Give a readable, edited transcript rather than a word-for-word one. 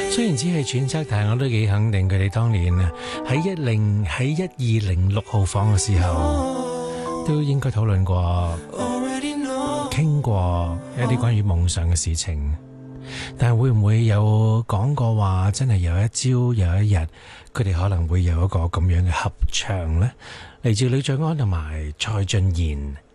雖然只係揣測，但係我都幾肯定佢哋當年喺1206號房嘅時候，都應該討論過、傾過一啲關於夢想嘅事情。但係會唔會有講過話，真係有一朝有一日，佢哋可能會有一個咁樣嘅合唱呢？嚟自呂爵安同埋蔡俊彥。